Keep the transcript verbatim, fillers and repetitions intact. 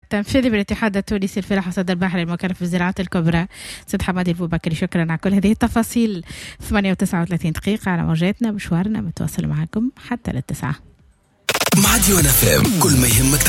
التنفيذي بالاتحاد التونسي الفلاحة وسد البحر المكلف بالزراعات الكبرى سيد حمادي البوبكري، شكرا على كل هذه التفاصيل. ثمانية وتسعة وثلاثين دقيقة على موجاتنا، مشوارنا متواصل معكم حتى للتسعة. مع ديوان اف ام، كل ما يهمك